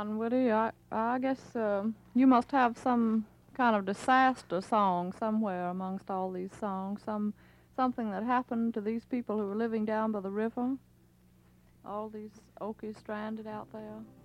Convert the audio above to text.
Dinwiddie, I guess you must have some kind of disaster song somewhere amongst all these songs. Something that happened to these people who were living down by the river. All these Okies stranded out there.